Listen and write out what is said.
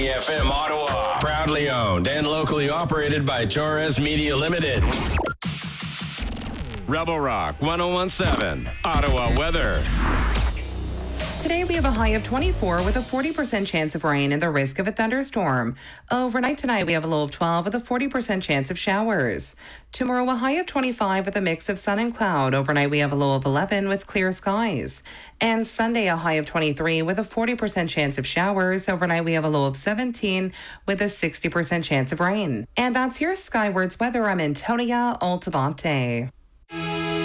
FM Ottawa. Proudly owned and locally operated by Torres Media Limited. Rebel Rock 1017. Ottawa weather. Today we have a high of 24 with a 40% chance of rain and the risk of a thunderstorm. Overnight tonight we have a low of 12 with a 40% chance of showers. Tomorrow a high of 25 with a mix of sun and cloud. Overnight we have a low of 11 with clear skies. And Sunday a high of 23 with a 40% chance of showers. Overnight we have a low of 17 with a 60% chance of rain. And that's your Skywards weather. I'm Antonia Altamonte.